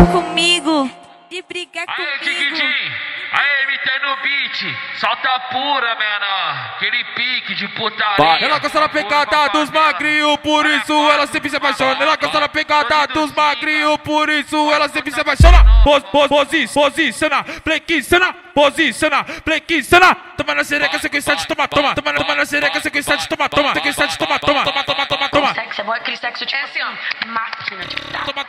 comigo, de brigar Aê, comigo. Tiquitim! Aê, MT no beat! Solta pura, menor! Aquele pique de putaria! Ela gosta da pegada dos magrinhos, por isso ela sempre se apaixona. Ela gosta da pegada dos magrinhos, por isso ela sempre se apaixona. Posiciona, flexiona, posiciona, flexiona. Toma na xereca, sequência de toma. Toma na xereca, sequência de toma.